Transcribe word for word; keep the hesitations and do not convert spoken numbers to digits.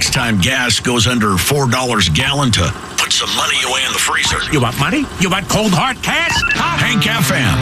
next time gas goes under four dollars a gallon to put some money away in the freezer. You want money? You want cold hard cash? Hank F M.